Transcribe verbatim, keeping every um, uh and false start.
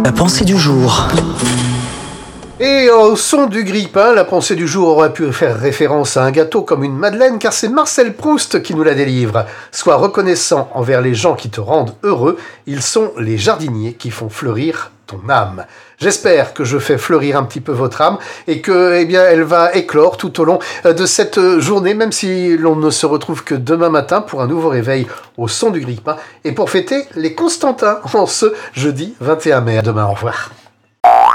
La pensée du jour. Et au son du grille-pain, la pensée du jour aurait pu faire référence à un gâteau comme une madeleine, car c'est Marcel Proust qui nous la délivre. Sois reconnaissant envers les gens qui te rendent heureux, ils sont les jardiniers qui font fleurir ton âme. J'espère que je fais fleurir un petit peu votre âme et que, eh bien, elle va éclore tout au long de cette journée, même si l'on ne se retrouve que demain matin pour un nouveau réveil au son du grille-pain et pour fêter les Constantins en ce jeudi vingt et un mai. À demain, au revoir.